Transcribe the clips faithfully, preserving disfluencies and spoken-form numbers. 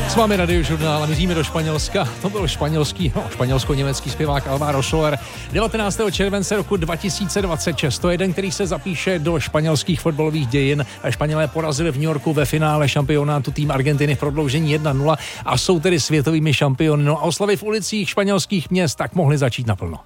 S vámi Radiožurnál a míříme do Španělska. To byl španělský, no, španělsko-německý zpěvák Alvaro Soler. devatenáctého července roku dva tisíce dvacet šest. To je den, který se zapíše do španělských fotbalových dějin. Španělé porazili v New Yorku ve finále šampionátu tým Argentiny v prodloužení jedna nula a jsou tedy světovými šampiony. No a oslavy v ulicích španělských měst tak mohly začít naplno.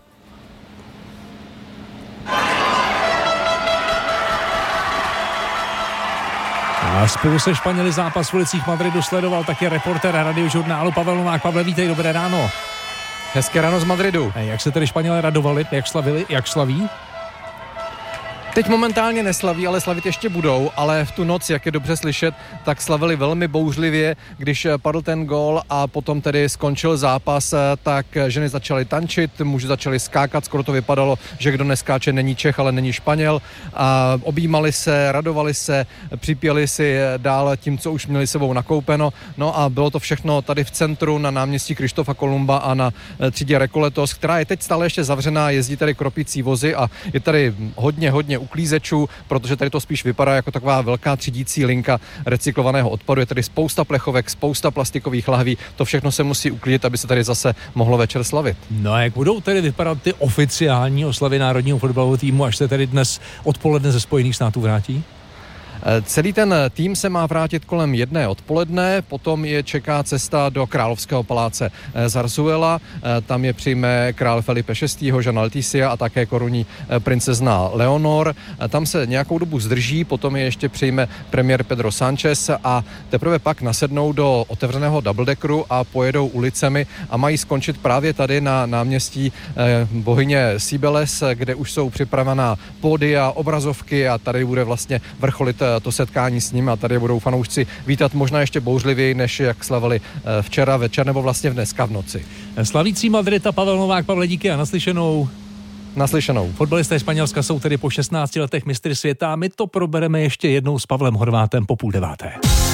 A spolu se Španěli zápas v ulicích Madridu sledoval také reportér Radiožurnálu Pavel Novák. Pavle, vítej, dobré ráno. Hezké ráno z Madridu. A jak se tedy Španělé radovali, jak slavili, jak slaví? Teď momentálně neslaví, ale slavit ještě budou, ale v tu noc, jak je dobře slyšet, tak slavili velmi bouřlivě, když padl ten gól a potom tedy skončil zápas, tak ženy začaly tančit, muži začali skákat, skoro to vypadalo, že kdo neskáče není Čech, ale není Španěl, a objímali se, radovali se, připěli si dál tím, co už měli sebou nakoupeno, no a bylo to všechno tady v centru na náměstí Krištofa Kolumba a na třídě Recoletos, která je teď stále ještě zavřená, jezdí tady kropící vozy a je tady hodně, hodně uklízečů, protože tady to spíš vypadá jako taková velká třídící linka recyklovaného odpadu. Je tady spousta plechovek, spousta plastikových lahví. To všechno se musí uklidit, aby se tady zase mohlo večer slavit. No a jak budou tedy vypadat ty oficiální oslavy národního fotbalového týmu, až se tedy dnes odpoledne ze Spojených států vrátí? Celý ten tým se má vrátit kolem jedné odpoledne, potom je čeká cesta do Královského paláce Zarzuela, tam je přijme král Felipe šestý. Žana Leticia a také korunní princezna Leonor. Tam se nějakou dobu zdrží, potom je ještě přijme premiér Pedro Sánchez a teprve pak nasednou do otevřeného doubledeckeru a pojedou ulicemi a mají skončit právě tady na náměstí bohyně Cibeles, kde už jsou připravená pódia, obrazovky a tady bude vlastně vrcholit to setkání s ním a tady budou fanoušci vítat možná ještě bouřlivěji, než jak slavili včera večer nebo vlastně dneska v noci. Slavící Madrid a Pavel Novák. Pavle, díky a naslyšenou. Naslyšenou. Fotbalisté Španělska jsou tedy po šestnácti letech mistry světa a my to probereme ještě jednou s Pavlem Horvátem po půl deváté.